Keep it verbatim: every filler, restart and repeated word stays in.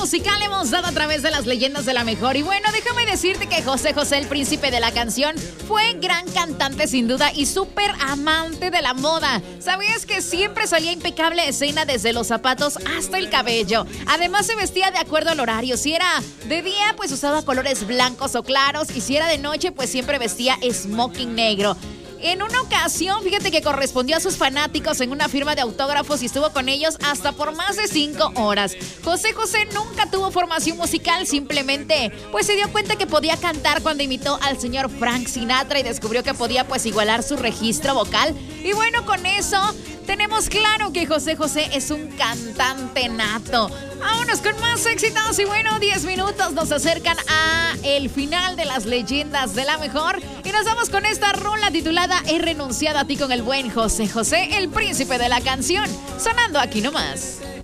musical hemos dado a través de las leyendas de la mejor. Y bueno, déjame decirte que José José, el príncipe de la canción, fue gran cantante sin duda y súper amante de la moda. ¿Sabías que siempre salía impecable escena desde los zapatos hasta el cabello? Además se vestía de acuerdo al horario. Si era de día, pues usaba colores blancos o claros. Y si era de noche, pues siempre vestía smoking negro. En una ocasión, fíjate que correspondió a sus fanáticos en una firma de autógrafos y estuvo con ellos hasta por más de cinco horas. José José nunca tuvo formación musical, simplemente pues se dio cuenta que podía cantar cuando imitó al señor Frank Sinatra y descubrió que podía pues igualar su registro vocal. Y bueno, con eso tenemos claro que José José es un cantante nato. Vámonos con más éxitos y bueno, diez minutos nos acercan a el final de las leyendas de la mejor y nos vamos con esta rola titulada He renunciado a ti con el buen José José, el príncipe de la canción, sonando aquí nomás.